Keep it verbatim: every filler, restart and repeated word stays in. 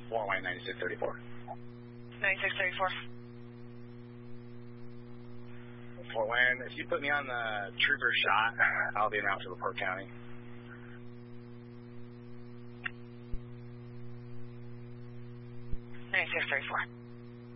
Fort Wayne ninety-six thirty-four. ninety-six thirty-four. Fort Wayne, if you put me on the trooper shot, I'll be in route to LaPorte County. ninety-six thirty-four.